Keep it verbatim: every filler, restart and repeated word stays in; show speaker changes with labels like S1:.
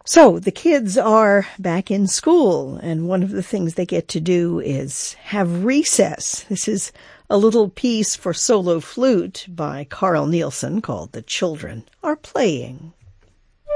S1: So the kids are back in school, and one of the things they get to do is have recess. This is a little piece for solo flute by Carl Nielsen called The Children Are Playing.